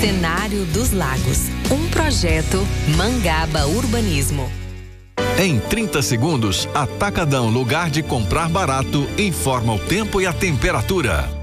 Cenário dos Lagos, um projeto Mangaba Urbanismo. Em 30 segundos, Atacadão, lugar de comprar barato, informa o tempo e a temperatura.